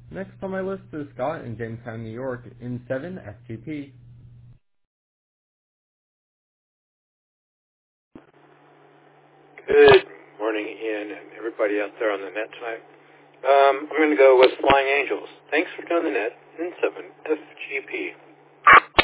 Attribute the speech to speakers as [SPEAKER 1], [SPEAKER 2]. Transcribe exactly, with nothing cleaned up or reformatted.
[SPEAKER 1] Next on my list is Scott in Jamestown, New York, in seven S T P.
[SPEAKER 2] Good morning, Ian, and everybody out there on the net tonight. Um, I'm going to go with Flying Angels. Thanks for doing the net in seven F G P.